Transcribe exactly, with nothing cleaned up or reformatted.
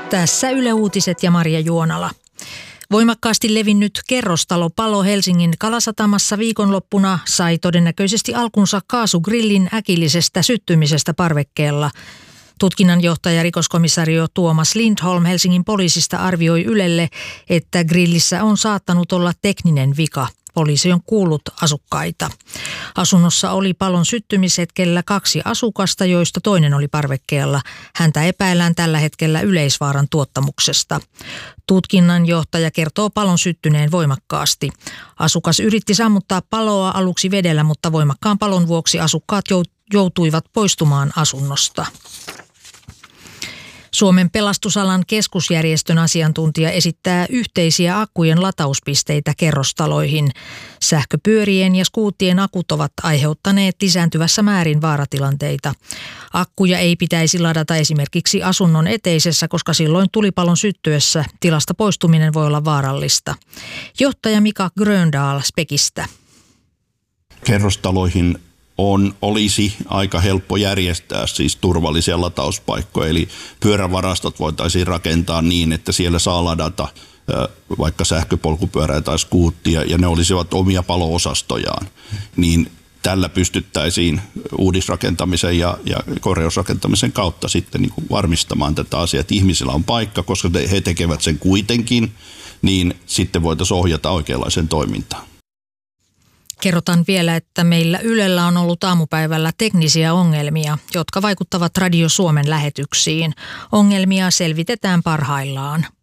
Tässä Yle Uutiset ja Maria Juonala. Voimakkaasti levinnyt kerrostalopalo Helsingin Kalasatamassa viikonloppuna sai todennäköisesti alkunsa kaasugrillin äkillisestä syttymisestä parvekkeella. Tutkinnanjohtaja rikoskomisario Tuomas Lindholm Helsingin poliisista arvioi Ylelle, että grillissä on saattanut olla tekninen vika. Poliisi on kuullut asukkaita. Asunnossa oli palon syttymishetkellä kaksi asukasta, joista toinen oli parvekkeella. Häntä epäillään tällä hetkellä yleisvaaran tuottamuksesta. Tutkinnanjohtaja kertoo palon syttyneen voimakkaasti. Asukas yritti sammuttaa paloa aluksi vedellä, mutta voimakkaan palon vuoksi asukkaat joutuivat poistumaan asunnosta. Suomen pelastusalan keskusjärjestön asiantuntija esittää yhteisiä akkujen latauspisteitä kerrostaloihin. Sähköpyörien ja skuuttien akut ovat aiheuttaneet lisääntyvässä määrin vaaratilanteita. Akkuja ei pitäisi ladata esimerkiksi asunnon eteisessä, koska silloin tulipalon syttyessä tilasta poistuminen voi olla vaarallista. Johtaja Mika Gröndahl Spekistä. Kerrostaloihin On, olisi aika helppo järjestää siis turvallisia latauspaikkoja, eli pyörävarastot voitaisiin rakentaa niin, että siellä saa ladata vaikka sähköpolkupyörää tai skuuttia, ja ne olisivat omia palo-osastojaan. Niin tällä pystyttäisiin uudisrakentamisen ja, ja korjausrakentamisen kautta sitten niin kuin varmistamaan tätä asiaa, että ihmisillä on paikka, koska he tekevät sen kuitenkin, niin sitten voitaisiin ohjata oikeanlaiseen toimintaan. Kerrotaan vielä, että meillä Ylellä on ollut aamupäivällä teknisiä ongelmia, jotka vaikuttavat Radio Suomen lähetyksiin. Ongelmia selvitetään parhaillaan.